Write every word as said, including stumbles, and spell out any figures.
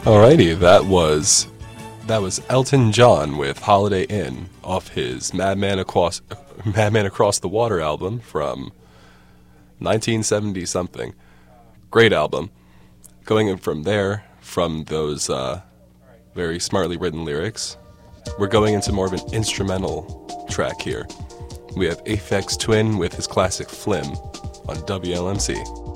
Alrighty, that was that was Elton John with Holiday Inn off his Madman Across Madman Across the Water album from nineteen seventy something. Great album. Going in from there, from those uh, very smartly written lyrics, we're going into more of an instrumental track here. We have Aphex Twin with his classic Flim on W L M C.